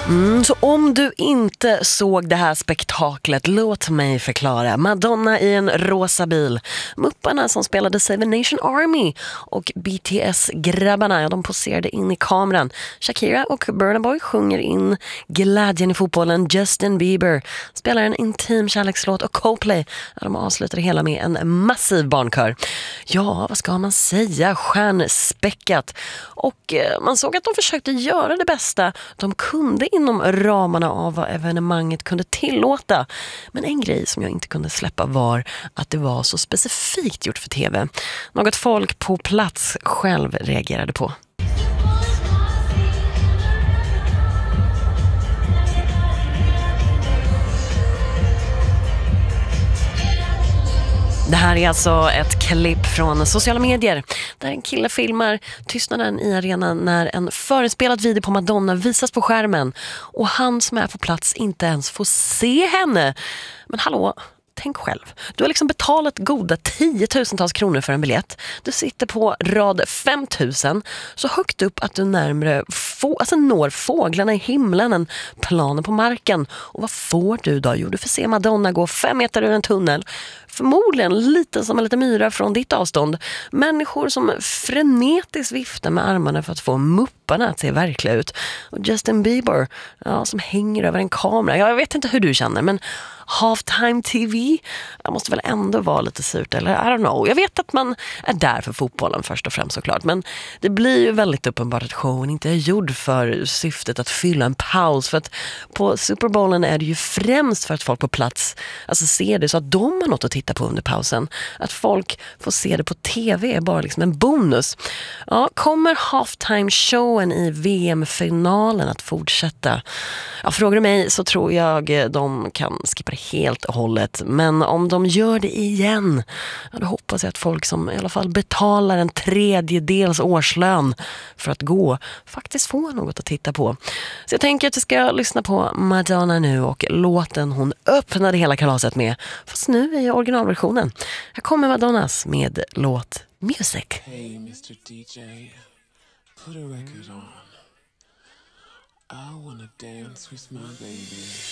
Så om du inte såg det här spektaklet, låt mig förklara. Madonna i en rosa bil, Mupparna som spelade Seven Nation Army och BTS-grabbarna, ja, de poserade in i kameran. Shakira och Burna Boy sjunger in glädjen i fotbollen. Justin Bieber spelar en intim kärlekslåt och Coldplay, ja, de avslutar det hela med en massiv barnkör. Ja, vad ska man säga? Stjärnspäckat. Och man såg att de försökte göra det bästa de kunde inom ramarna av vad evenemanget kunde tillåta. Men en grej som jag inte kunde släppa var att det var så specifikt gjort för tv. Något folk på plats själv reagerade på. Det här är alltså ett klipp från sociala medier där en kille filmar tystnaden i arenan när en förespelad video på Madonna visas på skärmen och han som är på plats inte ens får se henne. Men hallå, tänk själv. Du har liksom betalat goda 10 000-tals kronor för en biljett. Du sitter på rad 5000 så högt upp att du närmare når fåglarna i himlen än planen på marken. Och vad får du då? Jo, du får se Madonna gå 5 meter ur en tunnel. Förmodligen lite som en liten myra från ditt avstånd. Människor som frenetiskt viftar med armarna för att få Mupparna att se verkliga ut. Och Justin Bieber, ja, som hänger över en kamera. Jag vet inte hur du känner, men halftime TV, jag måste väl ändå vara lite surt, eller I don't know. Jag vet att man är där för fotbollen först och främst såklart, men det blir ju väldigt uppenbart att showen inte är gjord för syftet att fylla en paus, för att på Super Bowlen är det ju främst för att folk på plats alltså ser det så att de har något att titta på under pausen. Att folk får se det på tv är bara liksom en bonus. Ja, kommer halftime-showen i VM-finalen att fortsätta? Ja, frågar du mig så tror jag de kan skippa det helt och hållet. Men om de gör det igen, ja, då hoppas jag att folk som i alla fall betalar en 1/3 årslön för att gå faktiskt får något att titta på. Så jag tänker att vi ska lyssna på Madonna nu och låten hon öppnade hela kalaset med. Fast nu är originalversionen. Här kommer Madonnas med låt Music. Hey Mr. DJ, put a record on. I wanna dance with my baby.